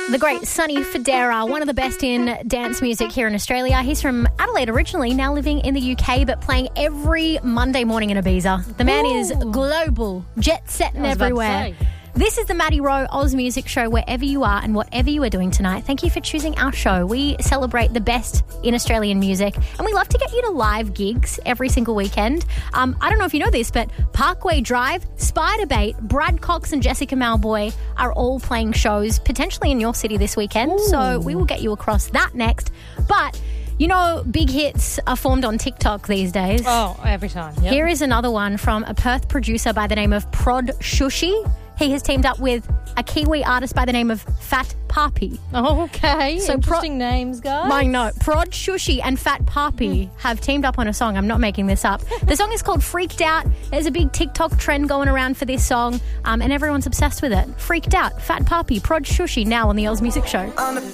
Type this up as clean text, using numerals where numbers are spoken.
The great Sonny Fodera, one of the best in dance music here in Australia. He's from Adelaide originally, now living in the UK, but playing every Monday morning in Ibiza. The man is global, jet-setting everywhere. This is the Maddie Rowe Oz Music Show, wherever you are and whatever you are doing tonight. Thank you for choosing our show. We celebrate the best in Australian music, and we love to get you to live gigs every single weekend. I don't know if you know this, but Parkway Drive, Spiderbait, Brad Cox and Jessica Malboy are all playing shows potentially in your city this weekend. Ooh. So we will get you across that next. But you know, big hits are formed on TikTok these days. Oh, every time. Yep. Here is another one from a Perth producer by the name of Prod Shushi. He has teamed up with a Kiwi artist by the name of Fat Papi. Oh, okay. So interesting names, guys. I know. Prod Shushi and Fat Papi have teamed up on a song. I'm not making this up. The song is called Freaked Out. There's a big TikTok trend going around for this song, and everyone's obsessed with it. Freaked Out. Fat Papi, Prod Shushi, now on the Oz Music Show.